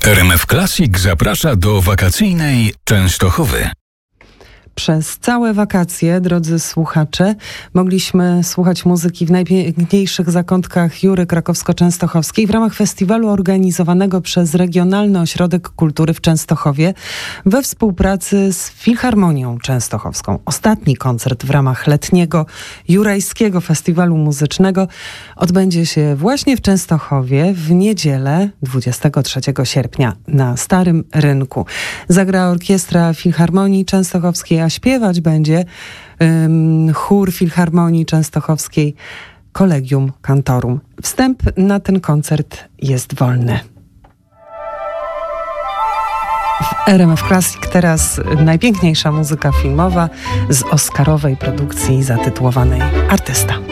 RMF Classic zaprasza do wakacyjnej Częstochowy. Przez całe wakacje, drodzy słuchacze, mogliśmy słuchać muzyki w najpiękniejszych zakątkach Jury Krakowsko-Częstochowskiej w ramach festiwalu organizowanego przez Regionalny Ośrodek Kultury w Częstochowie we współpracy z Filharmonią Częstochowską. Ostatni koncert w ramach letniego Jurajskiego Festiwalu Muzycznego odbędzie się właśnie w Częstochowie w niedzielę 23 sierpnia na Starym Rynku. Zagra orkiestra Filharmonii Częstochowskiej, a śpiewać będzie chór Filharmonii Częstochowskiej Collegium Cantorum. Wstęp na ten koncert jest wolny. W RMF Classic teraz najpiękniejsza muzyka filmowa z oscarowej produkcji zatytułowanej Artysta.